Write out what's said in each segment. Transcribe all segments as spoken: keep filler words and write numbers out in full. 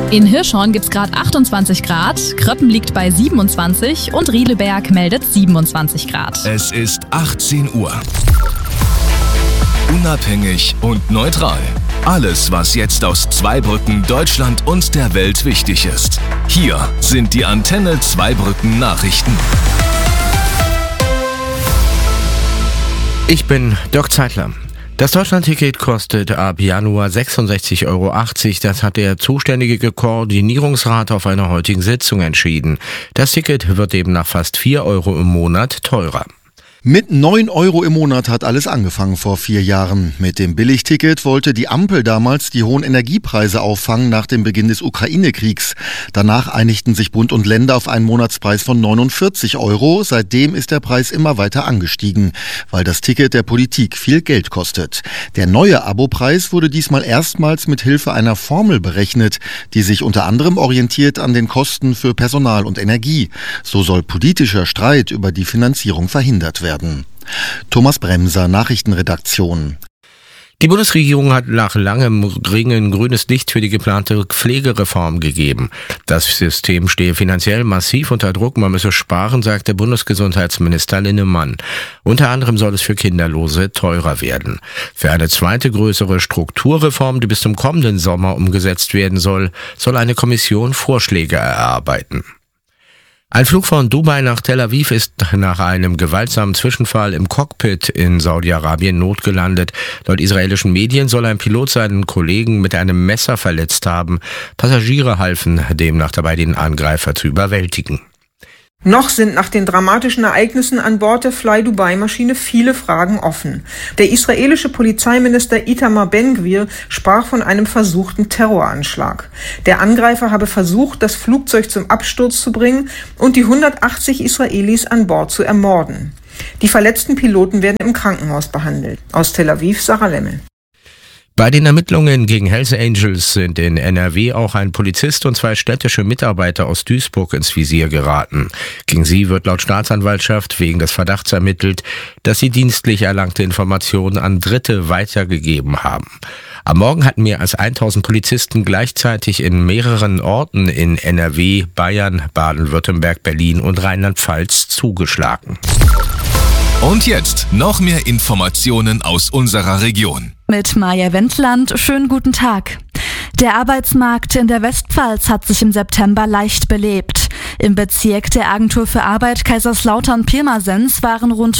In Hirschhorn gibt es gerade achtundzwanzig Grad, Kröppen liegt bei siebenundzwanzig und Riedleberg meldet siebenundzwanzig Grad. Es ist achtzehn Uhr. Unabhängig und neutral. Alles, was jetzt aus Zweibrücken, Deutschland und der Welt wichtig ist. Hier sind die Antenne Zweibrücken Nachrichten. Ich bin Dirk Zeitler. Das Deutschlandticket kostet ab Januar sechsundsechzig Euro achtzig. Das hat der zuständige Koordinierungsrat auf einer heutigen Sitzung entschieden. Das Ticket wird demnach fast vier Euro im Monat teurer. Mit neun Euro im Monat hat alles angefangen vor vier Jahren. Mit dem Billigticket wollte die Ampel damals die hohen Energiepreise auffangen nach dem Beginn des Ukraine-Kriegs. Danach einigten sich Bund und Länder auf einen Monatspreis von neunundvierzig Euro. Seitdem ist der Preis immer weiter angestiegen, weil das Ticket der Politik viel Geld kostet. Der neue Abopreis wurde diesmal erstmals mit Hilfe einer Formel berechnet, die sich unter anderem orientiert an den Kosten für Personal und Energie. So soll politischer Streit über die Finanzierung verhindert werden. Thomas Bremser, Nachrichtenredaktion. Die Bundesregierung hat nach langem Ringen grünes Licht für die geplante Pflegereform gegeben. Das System stehe finanziell massiv unter Druck, man müsse sparen, sagte Bundesgesundheitsminister Linnemann. Unter anderem soll es für Kinderlose teurer werden. Für eine zweite größere Strukturreform, die bis zum kommenden Sommer umgesetzt werden soll, soll eine Kommission Vorschläge erarbeiten. Ein Flug von Dubai nach Tel Aviv ist nach einem gewaltsamen Zwischenfall im Cockpit in Saudi-Arabien notgelandet. Laut israelischen Medien soll ein Pilot seinen Kollegen mit einem Messer verletzt haben. Passagiere halfen demnach dabei, den Angreifer zu überwältigen. Noch sind nach den dramatischen Ereignissen an Bord der Fly-Dubai-Maschine viele Fragen offen. Der israelische Polizeiminister Itamar Ben-Gvir sprach von einem versuchten Terroranschlag. Der Angreifer habe versucht, das Flugzeug zum Absturz zu bringen und die hundertachtzig Israelis an Bord zu ermorden. Die verletzten Piloten werden im Krankenhaus behandelt. Aus Tel Aviv, Sarah Lemmel. Bei den Ermittlungen gegen Hells Angels sind in N R W auch ein Polizist und zwei städtische Mitarbeiter aus Duisburg ins Visier geraten. Gegen sie wird laut Staatsanwaltschaft wegen des Verdachts ermittelt, dass sie dienstlich erlangte Informationen an Dritte weitergegeben haben. Am Morgen hatten mehr als tausend Polizisten gleichzeitig in mehreren Orten in N R W, Bayern, Baden-Württemberg, Berlin und Rheinland-Pfalz zugeschlagen. Und jetzt noch mehr Informationen aus unserer Region. Mit Maja Wendland, schönen guten Tag. Der Arbeitsmarkt in der Westpfalz hat sich im September leicht belebt. Im Bezirk der Agentur für Arbeit Kaiserslautern-Pirmasens waren rund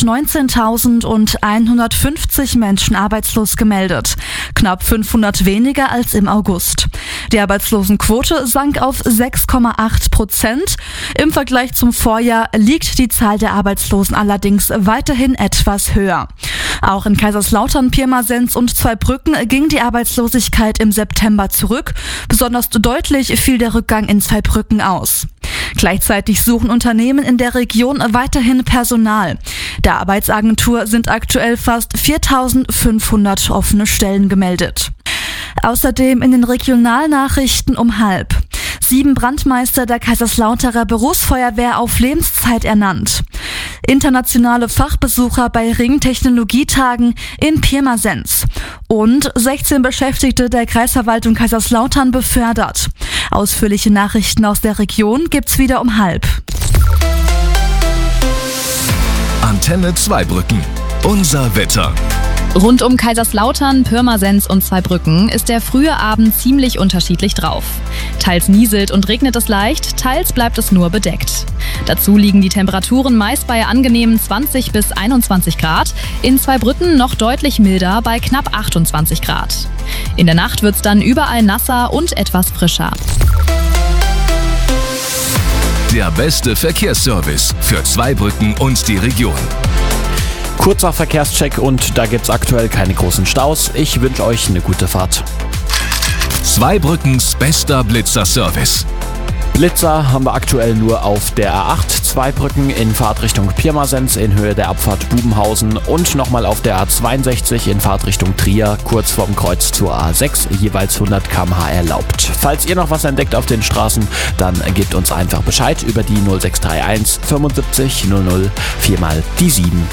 neunzehntausendeinhundertfünfzig Menschen arbeitslos gemeldet. Knapp fünfhundert weniger als im August. Die Arbeitslosenquote sank auf sechs Komma acht Prozent. Im Vergleich zum Vorjahr liegt die Zahl der Arbeitslosen allerdings weiterhin etwas höher. Auch in Kaiserslautern-Pirmasens und Zweibrücken ging die Arbeitslosigkeit im September zurück. Besonders deutlich fiel der Rückgang in Zweibrücken aus. Gleichzeitig suchen Unternehmen in der Region weiterhin Personal. Der Arbeitsagentur sind aktuell fast viertausendfünfhundert offene Stellen gemeldet. Außerdem in den Regionalnachrichten um halb. Sieben Brandmeister der Kaiserslauterer Berufsfeuerwehr auf Lebenszeit ernannt. Internationale Fachbesucher bei Ringtechnologietagen in Pirmasens. Und sechzehn Beschäftigte der Kreisverwaltung Kaiserslautern befördert. Ausführliche Nachrichten aus der Region gibt's wieder um halb. Antenne Zweibrücken. Unser Wetter. Rund um Kaiserslautern, Pirmasens und Zweibrücken ist der frühe Abend ziemlich unterschiedlich drauf. Teils nieselt und regnet es leicht, teils bleibt es nur bedeckt. Dazu liegen die Temperaturen meist bei angenehmen zwanzig bis einundzwanzig Grad, in Zweibrücken noch deutlich milder bei knapp achtundzwanzig Grad. In der Nacht wird es dann überall nasser und etwas frischer. Der beste Verkehrsservice für Zweibrücken und die Region. Kurzer Verkehrscheck und da gibt's aktuell keine großen Staus. Ich wünsche euch eine gute Fahrt. Zweibrückens bester Blitzer-Service. Blitzer haben wir aktuell nur auf der A acht, Zweibrücken in Fahrtrichtung Pirmasens in Höhe der Abfahrt Bubenhausen und nochmal auf der A zweiundsechzig in Fahrtrichtung Trier, kurz vorm Kreuz zur A sechs, jeweils hundert Kilometer pro Stunde erlaubt. Falls ihr noch was entdeckt auf den Straßen, dann gebt uns einfach Bescheid über die null sechs drei eins fünfundsiebzig null null vier mal die sieben.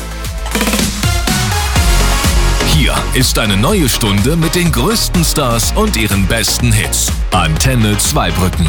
Hier ist eine neue Stunde mit den größten Stars und ihren besten Hits. Antenne Zweibrücken.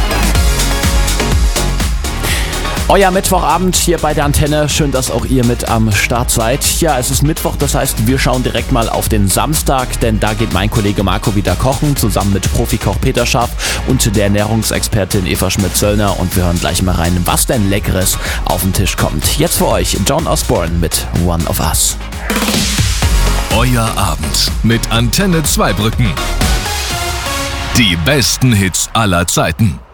Euer Mittwochabend hier bei der Antenne. Schön, dass auch ihr mit am Start seid. Ja, es ist Mittwoch, das heißt, wir schauen direkt mal auf den Samstag, denn da geht mein Kollege Marco wieder kochen, zusammen mit Profikoch Peter Scharf und der Ernährungsexpertin Eva Schmidt-Zöllner. Und wir hören gleich mal rein, was denn Leckeres auf den Tisch kommt. Jetzt für euch John Osborne mit One of Us. Euer Abend mit Antenne Zweibrücken. Die besten Hits aller Zeiten.